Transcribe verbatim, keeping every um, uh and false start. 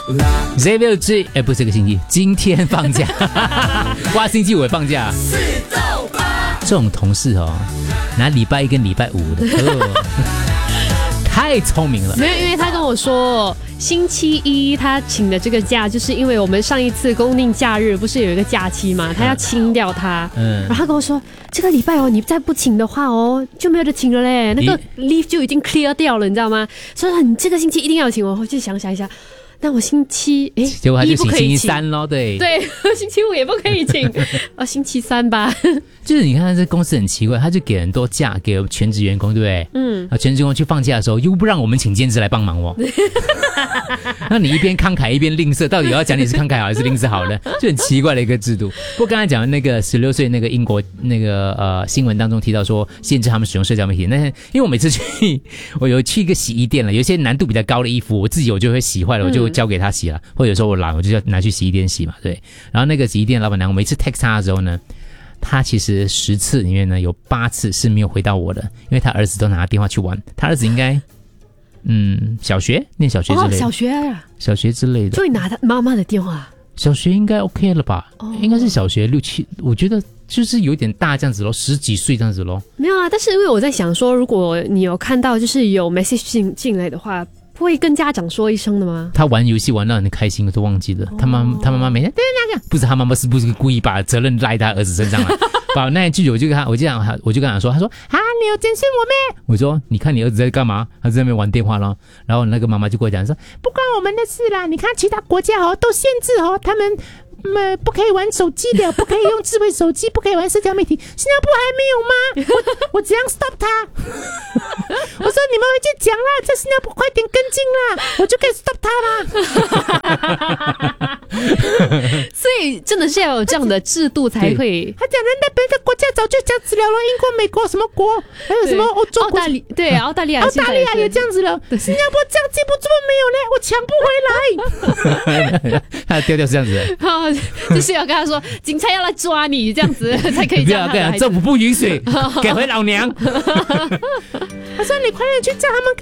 谁没有追？哎，不是这个星期，今天放假，哇，星期五也放假。这种同事哦，拿礼拜一跟礼拜五的，哦、太聪明了。 没有，因为他跟我说，星期一他请的这个假，就是因为我们上一次公定假日不是有一个假期嘛，他要清掉它。嗯，然后他跟我说，这个礼拜哦，你再不请的话哦，就没有得请了嘞，那个 leave 就已经 clear 掉了，你知道吗？所以你这个星期一定要请，我回去想想一下。那我星期诶， 结果他就请星期三咯，对对，星期五也不可以请，啊，星期三吧。 就是你看这公司很奇怪，他就给很多假给全职员工，对不对？嗯，啊，全职员工去放假的时候，又不让我们请兼职来帮忙哦。那你一边慷慨一边吝啬，到底要讲你是慷慨好还是吝啬好呢？就很奇怪的一个制度。不过刚才讲的那个十六岁那个英国那个呃新闻当中提到说限制他们使用社交媒体，那因为我每次去我有去一个洗衣店了，有些难度比较高的衣服，我自己我就会洗坏了，我就交给他洗了，或者有时候我懒，我就要拿去洗衣店洗嘛，对。然后那个洗衣店老板娘，我每次 text 他的时候呢，他其实十次里面呢有八次是没有回到我的，因为他儿子都拿电话去玩，他儿子应该嗯小学念小学之类的， 哦、小学啊， 小学之类的， 就会拿他妈妈的电话。 小学应该 OK 了吧？哦、应该是小学六七，我觉得就是有点大这样子咯，十几岁这样子咯。 没有啊，但是因为我在想说，如果你有看到就是有 message 进进来的话。不会跟家长说一声的吗？ 他玩游戏玩到很开心，我都忘记了。哦、他妈他妈妈每天对那个，不是他妈妈是不是故意把责任赖他儿子身上了？把那一句我就跟他，我就讲，我就跟他说，他说啊，你有监视我咩？我说你看你儿子在干嘛？他在那边玩电话咯。然后那个妈妈就跟我讲说，不关我们的事啦。你看其他国家哦都限制哦，他们。嗯，不可以玩手机的，不可以用智慧手机，不可以玩社交媒体。新加坡还没有吗？我我怎样 stop 他？我说你们回去讲啦，在新加坡快点跟进啦，我就可以 stop 他啦。 所以真的是要有这样的制度才会。 他讲人家别的国家早就这样子了咯，英国、美国什么国，还有什么欧洲、 澳大利对澳大利亚， 澳大利亚也这样子了。新加坡这样进步这么没有呢，我抢不回来。他的调调是这样子的。 就是要跟他说，警察要来抓你，这样子才可以。 不要跟他，政府不允许，给回老娘。他说：“你快点去叫他们。”